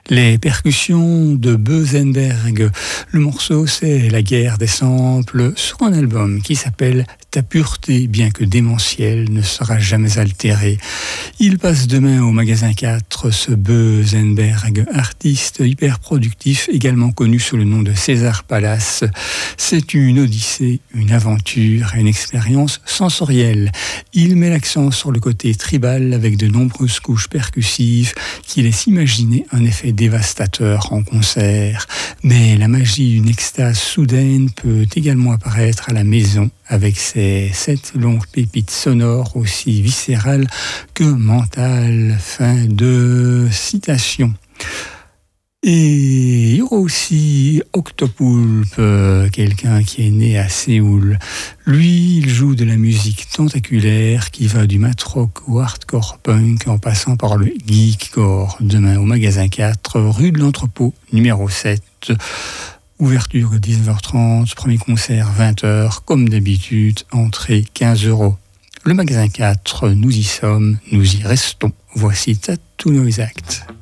Les percussions de Beuzenberg. Le morceau, c'est La guerre des samples sur un album qui s'appelle Ta pureté, bien que démentielle, ne sera jamais altérée. Il passe demain au magasin 4, ce Beuzenberg, artiste hyper productif, également connu sous le nom de César Palace. C'est une odyssée, une aventure, une expérience sensorielle. Il met l'accent sur le côté tribal avec de nombreuses couches percussives qui laissent imaginer un effet dévastateur en concert. Mais la magie d'une extase soudaine peut également apparaître à la maison avec ses 7 longues pépites sonores aussi viscérales que mentales. Fin de citation. Et il y aura aussi Octopulp, quelqu'un qui est né à Séoul. Lui, il joue de la musique tentaculaire qui va du mat rock au hardcore punk en passant par le geekcore. Demain au magasin 4, rue de l'Entrepôt, numéro 7. Ouverture 19h30, premier concert 20h, comme d'habitude, entrée 15 €. Le magasin 4, nous y sommes, nous y restons. Voici Tattoo Noise Act.